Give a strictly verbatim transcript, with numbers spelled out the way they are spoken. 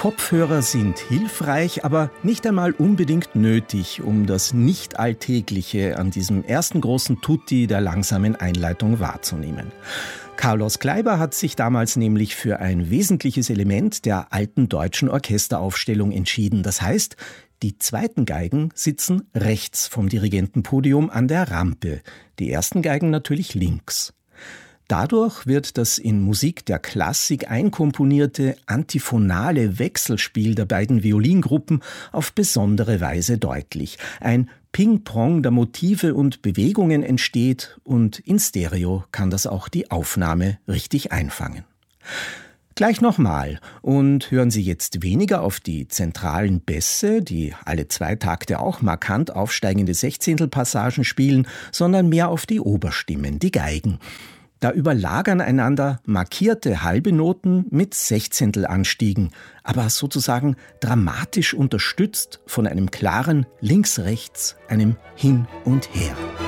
Kopfhörer sind hilfreich, aber nicht einmal unbedingt nötig, um das Nicht-Alltägliche an diesem ersten großen Tutti der langsamen Einleitung wahrzunehmen. Carlos Kleiber hat sich damals nämlich für ein wesentliches Element der alten deutschen Orchesteraufstellung entschieden. Das heißt, die zweiten Geigen sitzen rechts vom Dirigentenpodium an der Rampe, die ersten Geigen natürlich links. Dadurch wird das in Musik der Klassik einkomponierte antiphonale Wechselspiel der beiden Violingruppen auf besondere Weise deutlich. Ein Ping-Pong der Motive und Bewegungen entsteht und in Stereo kann das auch die Aufnahme richtig einfangen. Gleich nochmal und hören Sie jetzt weniger auf die zentralen Bässe, die alle zwei Takte auch markant aufsteigende Sechzehntelpassagen spielen, sondern mehr auf die Oberstimmen, die Geigen. Da überlagern einander markierte halbe Noten mit Sechzehntelanstiegen, aber sozusagen dramatisch unterstützt von einem klaren Links-Rechts, einem Hin und Her.